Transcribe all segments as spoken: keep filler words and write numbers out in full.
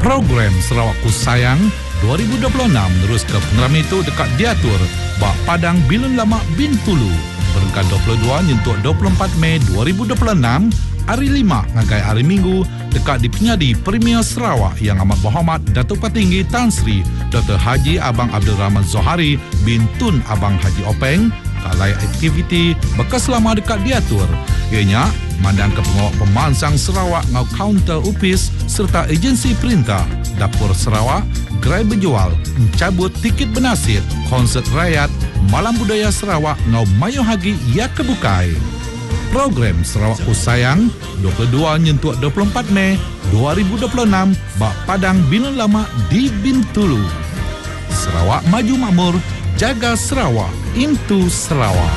Program Sarawakku Sayang dua ribu dua puluh enam terus ke pengeram itu dekat diatur Bak Padang Bilun Lama Bintulu berengkat dua puluh dua nyentuk dua puluh empat Mei dua ribu dua puluh enam hari lima ngagai hari Minggu dekat di Penyadi Premier Sarawak yang amat berhormat Datuk Petinggi Tan Sri Doktor Haji Abang Abdul Rahman Zohari bin Tun Abang Haji Openg kalai aktiviti bekas lama dekat diatur ianya mandang ke pengawal pemansang Sarawak ngau kaunter upis serta agensi perintah Dapur Sarawak gerai berjual mencabut tiket bernasib konsert rakyat Malam Budaya Sarawak ngau mayu hagi ya kebukai. Program Sarawakku Sayang dua puluh dua nyentuh dua puluh empat Mei dua ribu dua puluh enam Bak Padang Bilun Lama di Bintulu. Sarawak maju makmur, jaga Sarawak, into Sarawak.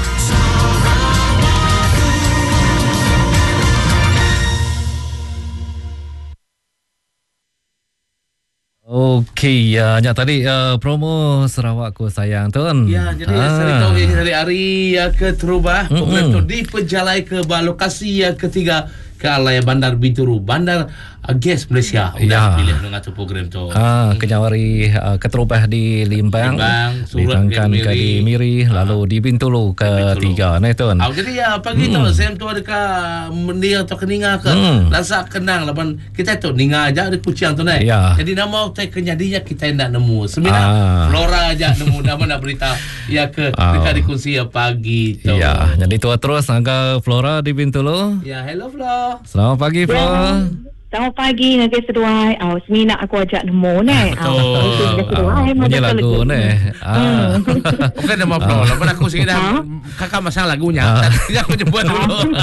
Okey, ya, ya tadi uh, promo Sarawakku Sayang tuan. Ya, jadi ah. saya tahu ini dari hari ya ke terubah Mm-mm. program itu diperjalai ke lokasi yang ketiga ke alai Bandar Bintulu, Bandar uh, Gas Malaysia. Udah Ya. pilih dengan tu program tu. Ah, kenyawari uh, keterubah di Limbang, Limbang, Surat ditangkan di ke di Miri, Ah. lalu di Bintulu ketiga ni tuan. Ah, jadi ya pagi tu saya tu ada ke mendia atau keninga ke Hmm. rasa kenang lapan kita tu ninga aja ada kucing tu naik. Ya. Jadi nama tu kenyadinya kita nak nemu. Semina Ah. Flora aja nemu nama nak berita ya ke Ah. dekat dikunci ya pagi tu. Ya, jadi tua terus angka Flora di Bintulu. Ya, hello Flo. Selamat pagi Flora. Selamat pagi Naga Seduai. Oh, semina aku ajak nemu ni. Betul. Naga Seduai. Ah, bunyi lagu ni. Ah. Bukan nama Flo. Lepas aku sikit dah kakak masang lagunya. Tadi aku jemput dulu.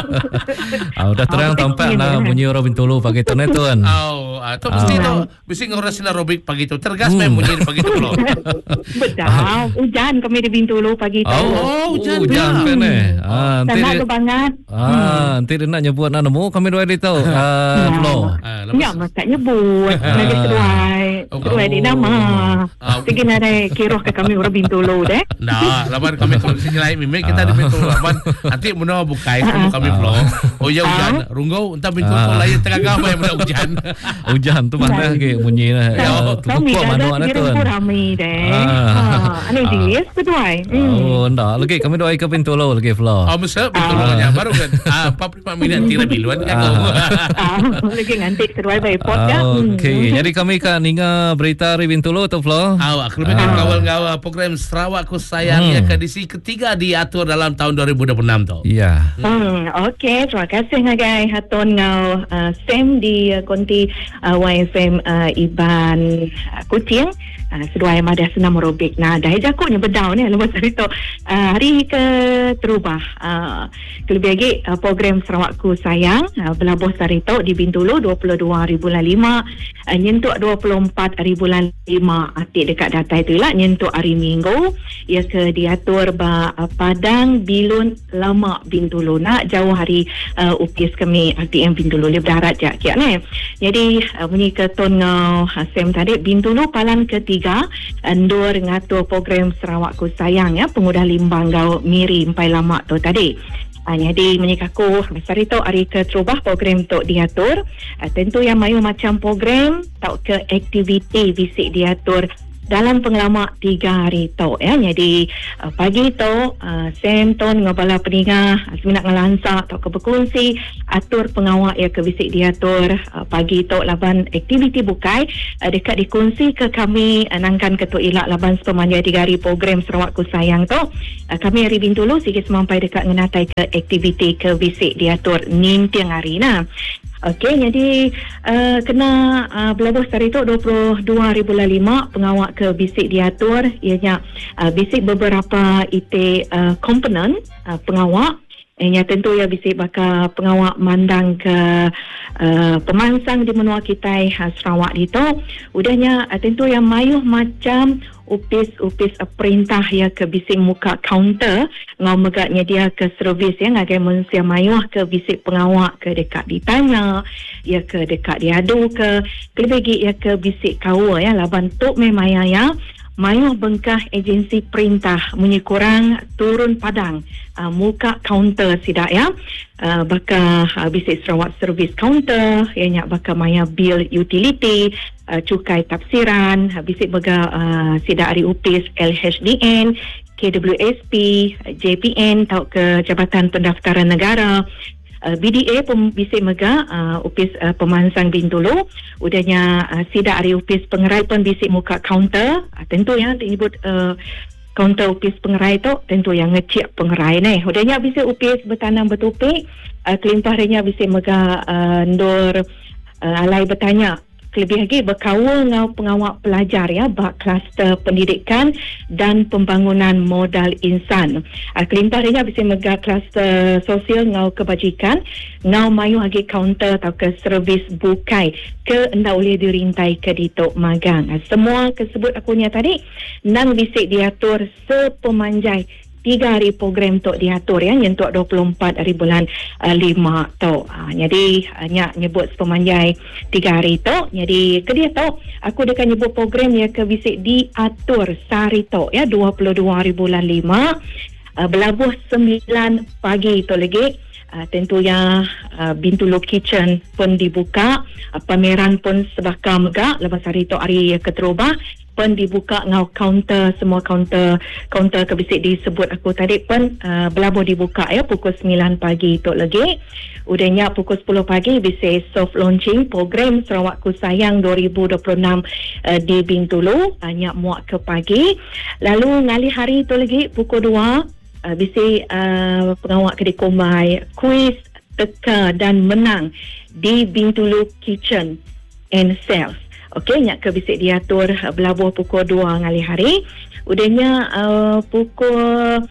Ah, udah terang tampak lah bunyi orang Bintulu pagi tu ni tuan. Oh, ah, tu mesti tu mesti ngorang sinar robik pagi tu. Tergas main bunyi pagi tu Flo. Betul. Hujan kami di Bintulu pagi tu. Oh, hujan hujan pula. kan ni. Ah, nanti Sangat dia, kebangat. ah, nanti dia nak nyebut nak nemu kami dua dia tahu. Ah, Flo. Ah, Ya, masa nyebut. Naga Seduai. Oh. Seduai di nama. Ah. Sige na deh. Kira ke kami orang Bintulu deh. Nah, lapan kami tu sini lain mimik kita di Bintulu. Lapan nanti muna bukai temu kami Flo. Oh ya hujan. Rungau entah Bintulu lain tengah gamai yang muna hujan. Hujan tu mana ke bunyi lah. Ya, tu Kami kuat dah mana ada tu kira tuan. ramai deh. Ah. Ini dia Seduai. Oh, ndak. Lagi kami doai ke Bintulu lagi Flo. Oh, mesti Bintulunya baru kan. Ah, empat puluh lima minit tira biluan kan kau. Lagi ngantik Seduai baik pot ya. Okey, jadi kami kan ninga berita dari Bintulu tu Flo. Awak kerumitan kawal-kawal program Sarawakku Sayang yang edisi ketiga diatur dalam tahun dua ribu dua puluh enam tu. Ya. Hmm, okey, terima kasih ngagai haton ngau uh, Sam di uh, konti uh, Y F M uh, Iban uh, Kuching. Uh, Seduai madah senam merobik. Nah, dah jakutnya bedau ni lepas cerita uh, hari ke terubah. Uh, kelebih lagi uh, program Sarawakku Sayang uh, berlabuh sarito di Bintulu dua puluh dua hari bulan lima uh, nyentuk dua puluh empat hari bulan lima atik dekat data itu lah nyentuk hari Minggu ia ke diatur ba uh, Padang Bilun Lama Bintulu nak jauh hari uh, upis kami R T M Bintulu lebih darat je kiak ni. Jadi uh, bunyi ke ton ngau uh, Sam tadi Bintulu palan ketiga Andur ngatur program Sarawakku Sayang ya pengudah limbang gau Miri Empai Lama tu tadi. Uh, jadi menyikaku besar itu hari ke terubah program tu diatur. Uh, tentu yang mayu macam program tau ke aktiviti bisik diatur dalam pengalaman tiga hari tu ya. Jadi uh, pagi tu uh, Sam ton ngabala peninga uh, seminat ngelansak atau ke berkongsi atur pengawal ya ke bisik diatur uh, pagi tu laban aktiviti bukai uh, dekat dikongsi ke kami uh, nangkan ketua ilak laban sepemanja tiga hari program Sarawakku Sayang tu uh, kami hari Bintulu sikit semampai dekat ngenatai ke aktiviti ke bisik diatur nin tiang hari nah. Okey, jadi uh, kena uh, berlabuh hari itu dua puluh dua hari bulan lima pengawal ke bisik diatur ianya uh, bisik beberapa ite uh, komponen uh, pengawal ianya tentu ya bisik bakal pengawal mandang ke uh, pemansang di menua kita uh, Sarawak itu udahnya uh, tentu yang mayuh macam upis-upis uh, perintah ya ke bisik muka kaunter ngau megaknya dia ke servis ya ngagai manusia mayuh ke bisik pengawal ke dekat ditanya ya ke dekat diadu ke kelebih ya ke bisik kawa ya laban tok memang ya mayuh bengkah agensi perintah munyi kurang turun padang uh, muka kaunter sidak ya uh, bakal uh, bisik Sarawak service counter ianya bakal maya bil utility uh, cukai tafsiran, uh, bisik mega uh, sida ari upis L H D N, K W S P, J P N tau ke Jabatan Pendaftaran Negara. Uh, B D A pun bisik mega uh, upis uh, pemansang Bintulu. Udahnya uh, sida ari upis pengerai pun bisik muka kaunter. Uh, tentu ya disebut uh, kaunter upis pengerai tu tentu yang ngecek pengerai ni. Udahnya bisik upis bertanam bertopik. Uh, kelimpah renya bisik mega uh, ndor uh, alai bertanya. Lebih lagi berkawal dengan pengawal pelajar ya bak kluster pendidikan dan pembangunan modal insan. Uh, kelimpah dia bisa megah kluster sosial ngau kebajikan, ngau mayu lagi kaunter atau ke servis bukai ke enda boleh dirintai ke ditok magang. Uh, semua kesebut akunya tadi nang bisik diatur sepemanjai tiga hari program tu diatur ya nyentuk dua puluh empat hari bulan uh, lima tu. Uh, jadi hanya uh, nyebut sepemanjai tiga hari tu. Jadi ke dia tu aku dekat nyebut program ya ke bisik diatur sehari tu ya dua puluh dua hari bulan lima uh, berlabuh sembilan pagi tu lagi. Uh, tentunya uh, Bintulu Kitchen pun dibuka, uh, pameran pun sebakar megak lepas hari tu hari keterubah pun dibuka ngau kaunter, semua kaunter kaunter kebisik disebut aku tadi pun uh, berlabuh dibuka ya pukul sembilan pagi tu lagi. Udahnya pukul sepuluh pagi bisik soft launching program Sarawakku Sayang dua ribu dua puluh enam uh, di Bintulu, hanya muak ke pagi. Lalu ngali hari tu lagi pukul dua Uh, bisi uh, pengawal kedai komai kuis teka dan menang di Bintulu Kitchen and Sales. Okey, nyak ke bisik diatur uh, berlabuh pukul dua ngali hari. Udahnya uh, pukul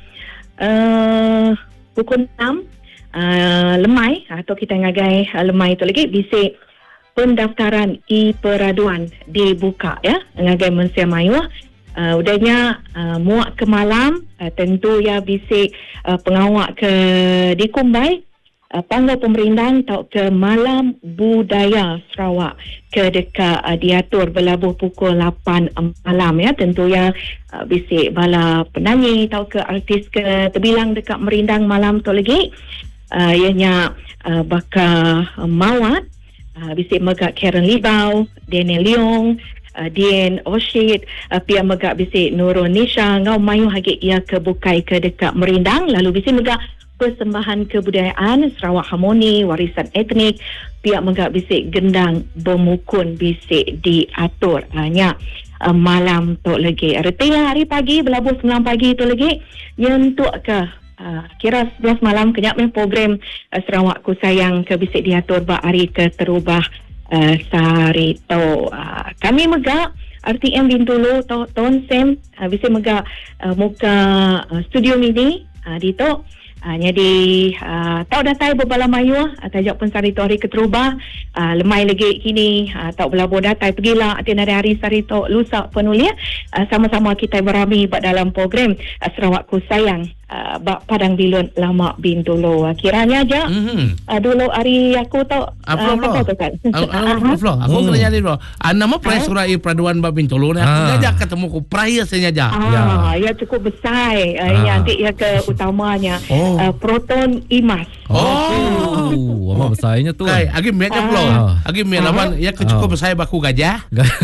uh, pukul enam uh, lemai atau kita ngagai uh, lemai tu lagi bisik pendaftaran e-peraduan dibuka ya ngagai Mensia Mayuah. Uh, udahnya uh, muak ke malam uh, tentu ya bisik uh, pengawak ke Dikumbai uh, panggal pemerintah tau ke Malam Budaya Sarawak ke dekat uh, diatur berlabuh pukul lapan malam ya tentu ya uh, bisik bala penyanyi tau ke artis ke terbilang dekat merindang malam tu lagi uh, ianya uh, bakal uh, mawat uh, bisik megak Karen Libau, Daniel Leong, Uh, Dien Oshid, uh, pia megak bisik Nurul Nisha ngau mayu hagi ia ke bukai ke dekat merindang. Lalu bisik megak persembahan kebudayaan Sarawak Harmoni, warisan etnik, pia megak bisik gendang bermukun bisik diatur hanya uh, malam tu lagi. Artinya hari pagi berlabuh sembilan pagi tu lagi nyentuk ke uh, kira sebelas malam kenyak main program uh, Sarawakku Sayang ke bisik diatur bak hari ke terubah Uh, sehari tu uh, kami megak R T M Bintulu tahun sem uh, bisa megak uh, muka uh, studio mini uh, di tu uh, jadi uh, tau datai berbala mayu uh, tajak pun sehari tu hari keterubah uh, lemai lagi kini uh, tau berlabuh datai pergilah atin hari hari sehari tu lusa penulis uh, sama-sama kita berami buat dalam program uh, Sarawakku Sayang Uh, bak Padang Bilun Lama Bintulu. Uh, kiranya aja mm-hmm. uh, dulu hari aku tahu apa uh, tu kan. Flo, aku kena jadi bro. Nama prize surai peraduan bak Bintulu ni aku ngajak ketemu ku prize saja. Ah, ya cukup besar. Uh, ah. Nanti ya ke utamanya oh. uh, Proton Imas. Oh, oh. Apa besarnya tu? Kai, agi miat ah. Flo. Agi miat lawan ya cukup besar baku gajah.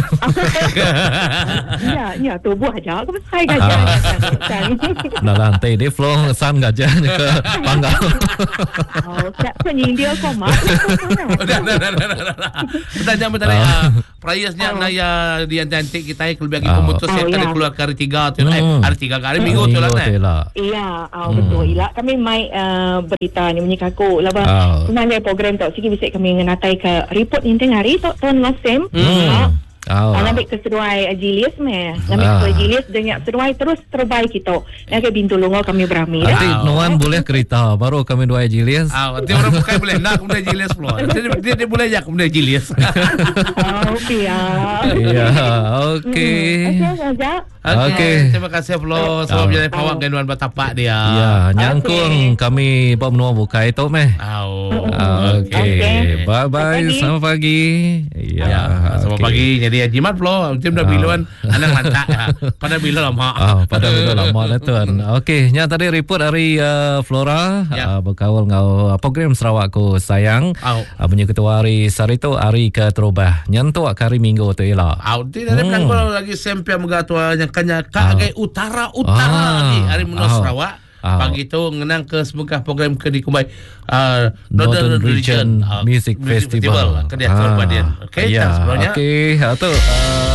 Ya, ya tu buah aja aku besar gajah. Dah lantai dia Flo san gajahnya ke panggal. Oh, tak penyindir kau mak. Dah dah dah dah. Bertanya bertanya prize-nya na ya dia cantik kita lebih lagi pemutus saya tadi keluar hari tiga tu eh hari tiga hari minggu tu lah kan. Iya, betul. Ila kami mai berita ni menyik aku lah bah. Sebenarnya program tu sikit bisik kami ngenatai ke report ni tengah hari tu tahun masem. Oh. Ngambil ke seruai Julius meh. Ngambil ah. ke Julius dengan seruai terus terbaik kita. Yang ke Bintulu kami berami dah. Nanti Nuan boleh kereta baru kami dua Julius. Ah, nanti orang bukan boleh nak kemudian Julius pula. Dia dia boleh jak kemudian Julius. Okey ya. Ya, okey. Okey. Terima kasih Flo sebab jadi pawak dan Nuan bertapak dia. Ya, nyangkung kami Pak Menua buka itu meh. Oh. Okey. Bye bye. Selamat pagi. Ya, selamat pagi. Jadi dia jimat flow tim dah biluan anak lantak ya. Pada bila lama. Ah, pada bila lama dah tuan. Okey, nya tadi report hari uh, Flora Ya. uh, berkawal ngau uh, program Sarawak Ku Sayang. Au. Uh, punya ketua hari Sarito hari ke terubah. Nyantu kari minggu tu ialah. Au ti dari Hmm. pelangkol lagi sempe megatua yang kanya ka ke utara utara Ah. lagi hari menus Au. Sarawak. Au. Pagi tu ngenang ke semegah program ke di Kumbai uh, Northern Region uh, Music Festival. Ke dia tu Badian. Okey, ya, tak sebelumnya. okey. Ha tu uh,